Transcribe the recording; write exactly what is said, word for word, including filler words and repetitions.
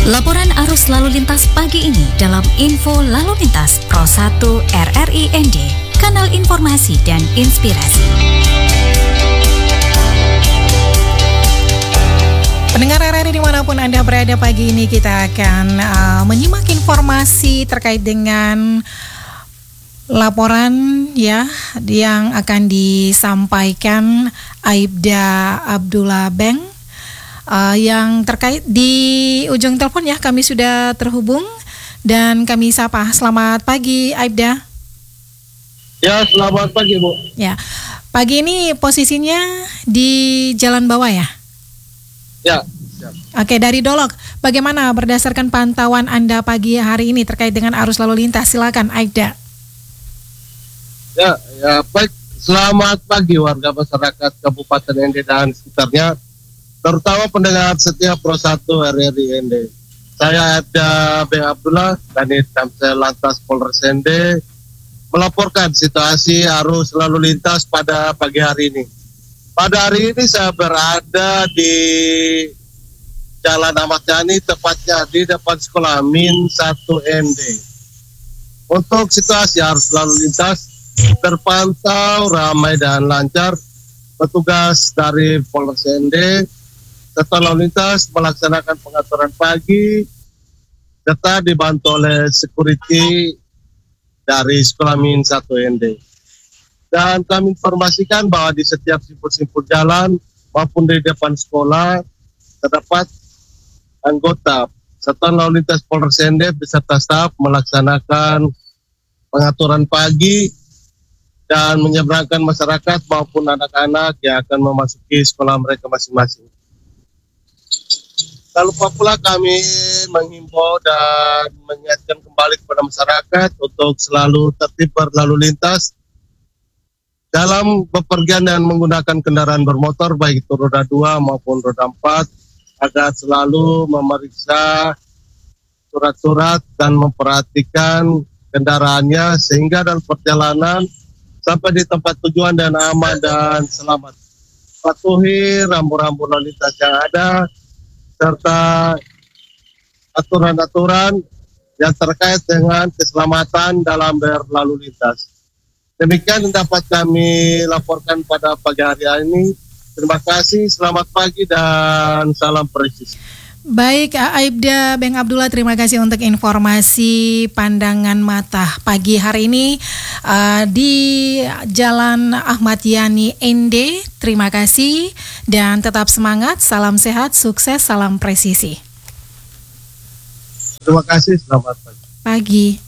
Laporan arus lalu lintas pagi ini dalam Info Lalu Lintas Pro satu R R I N D, kanal informasi dan inspirasi. Pendengar R R I dimanapun Anda berada, pagi ini kita akan uh, menyimak informasi terkait dengan laporan ya yang akan disampaikan Aibda Abdullah Beng. Uh, yang terkait di ujung telepon ya, kami sudah terhubung dan kami sapa. Selamat pagi Aibda. Ya, selamat pagi Bu. Ya, pagi ini posisinya di jalan bawah ya? Ya. Oke, dari Dolok, bagaimana berdasarkan pantauan Anda pagi hari ini terkait dengan arus lalu lintas? Silakan Aibda. Ya, ya baik. Selamat pagi warga masyarakat Kabupaten N D dan sekitarnya, terutama pendengar setia Pro satu R R I N D. Saya Aibda Beng Abdullah, Kanit Kamsel Lantas Polres N D, melaporkan situasi arus lalu lintas pada pagi hari ini. Pada hari ini saya berada di Jalan Ahmad Yani, tepatnya di depan Sekolah Min satu N D. Untuk situasi arus lalu lintas terpantau ramai dan lancar. Petugas dari Polres N D serta lalu lintas melaksanakan pengaturan pagi, serta dibantu oleh security dari Sekolah Min satu N D. Dan kami informasikan bahwa di setiap simpul-simpul jalan maupun di depan sekolah terdapat anggota Satuan Lalu Lintas Polres N D beserta staf melaksanakan pengaturan pagi dan menyeberangkan masyarakat maupun anak-anak yang akan memasuki sekolah mereka masing-masing. Lalu pula kami menghimbau dan mengingatkan kembali kepada masyarakat untuk selalu tertib berlalu lintas dalam bepergian dan menggunakan kendaraan bermotor baik itu roda dua maupun roda empat, agar selalu memeriksa surat-surat dan memperhatikan kendaraannya sehingga dalam perjalanan sampai di tempat tujuan dan aman dan selamat. Patuhi rambu-rambu lalu lintas yang ada serta aturan-aturan yang terkait dengan keselamatan dalam berlalu lintas. Demikian yang dapat kami laporkan pada pagi hari ini. Terima kasih, selamat pagi dan salam presisi. Baik, Aibda Beng Abdullah, terima kasih untuk informasi pandangan mata pagi hari ini uh, di Jalan Ahmad Yani N D. Terima kasih dan tetap semangat, salam sehat, sukses, salam presisi. Terima kasih, selamat pagi. Pagi.